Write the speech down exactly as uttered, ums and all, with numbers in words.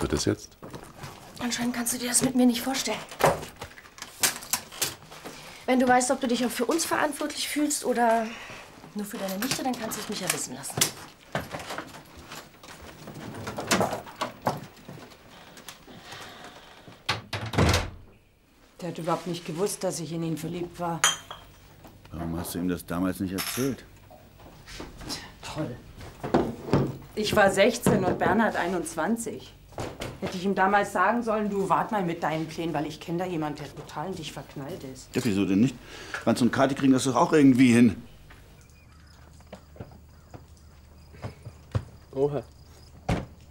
wird das jetzt? Anscheinend kannst du dir das mit mir nicht vorstellen. Wenn du weißt, ob du dich auch für uns verantwortlich fühlst oder nur für deine Nichte, dann kannst du es mich ja wissen lassen. Der hat überhaupt nicht gewusst, dass ich in ihn verliebt war. Warum hast du ihm das damals nicht erzählt? Toll. Ich war sechzehn und Bernhard einundzwanzig. Hätte ich ihm damals sagen sollen, du wart mal mit deinen Plänen, weil ich kenne da jemanden, der total in dich verknallt ist. Ja, wieso denn nicht? Franz und Kathi kriegen das doch auch irgendwie hin. Oha.